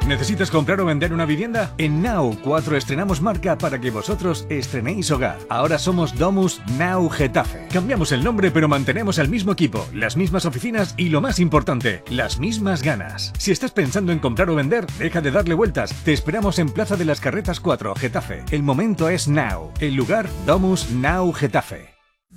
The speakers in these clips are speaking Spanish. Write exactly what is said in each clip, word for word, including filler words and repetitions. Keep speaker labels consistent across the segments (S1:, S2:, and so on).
S1: ¿Necesitas comprar o vender una vivienda? En Now cuatro estrenamos marca para que vosotros estrenéis hogar. Ahora somos Domus Now Getafe. Cambiamos el nombre pero mantenemos el mismo equipo, las mismas oficinas y lo más importante, las mismas ganas. Si estás pensando en comprar o vender, deja de darle vueltas. Te esperamos en Plaza de las Carretas cuatro, Getafe. El momento es now. El lugar, Domus Now Getafe.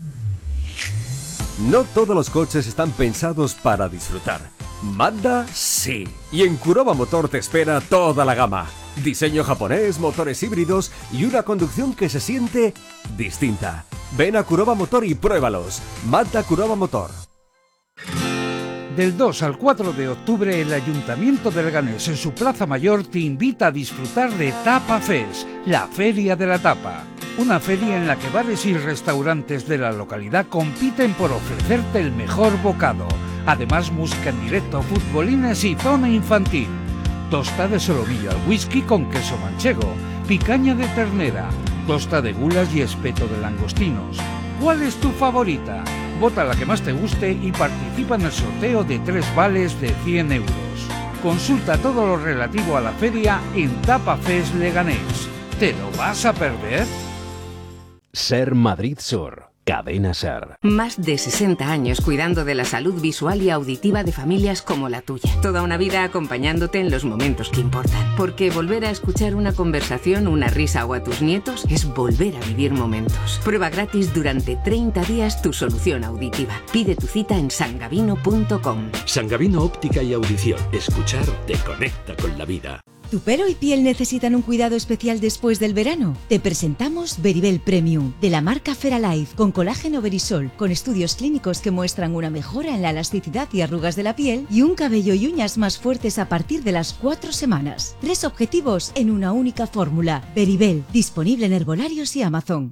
S2: No todos los coches están pensados para disfrutar. Mazda sí. Y en Kuroba Motor te espera toda la gama. Diseño japonés, motores híbridos y una conducción que se siente distinta. Ven a Kuroba Motor y pruébalos. Mazda Kuroba Motor.
S3: Del dos al cuatro de octubre, el Ayuntamiento de Leganés en su Plaza Mayor te invita a disfrutar de Tapa Fest, la Feria de la Tapa. Una feria en la que bares y restaurantes de la localidad compiten por ofrecerte el mejor bocado. Además, música en directo, futbolines y zona infantil. Tosta de solomillo al whisky con queso manchego, picaña de ternera, tosta de gulas y espeto de langostinos. ¿Cuál es tu favorita? Vota la que más te guste y participa en el sorteo de tres vales de cien euros. Consulta todo lo relativo a la feria en Tapa Fest Leganés. ¿Te lo vas a perder?
S4: Ser Madrid Sur, Cadena Ser.
S5: Más de sesenta años cuidando de la salud visual y auditiva de familias como la tuya. Toda una vida acompañándote en los momentos que importan. Porque volver a escuchar una conversación, una risa o a tus nietos es volver a vivir momentos. Prueba gratis durante treinta días tu solución auditiva. Pide tu cita en sangavino punto com.
S4: Sangavino Óptica y Audición. Escuchar te conecta con la vida.
S6: ¿Tu pelo y piel necesitan un cuidado especial después del verano? Te presentamos Beribel Premium, de la marca Feralife, con colágeno Verisol, con estudios clínicos que muestran una mejora en la elasticidad y arrugas de la piel y un cabello y uñas más fuertes a partir de las cuatro semanas. Tres objetivos en una única fórmula. Beribel, disponible en herbolarios y Amazon.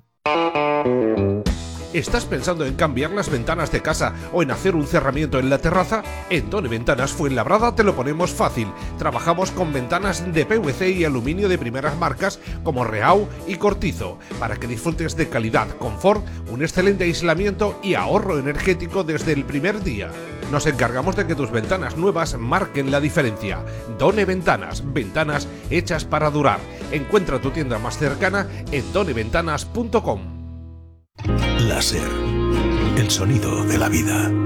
S7: ¿Estás pensando en cambiar las ventanas de casa o en hacer un cerramiento en la terraza? En Done Ventanas Fuenlabrada te lo ponemos fácil. Trabajamos con ventanas de P V C y aluminio de primeras marcas como Reau y Cortizo, para que disfrutes de calidad, confort, un excelente aislamiento y ahorro energético desde el primer día. Nos encargamos de que tus ventanas nuevas marquen la diferencia. Done Ventanas, ventanas hechas para durar. Encuentra tu tienda más cercana en done ventanas punto com.
S8: Láser, el sonido de la vida.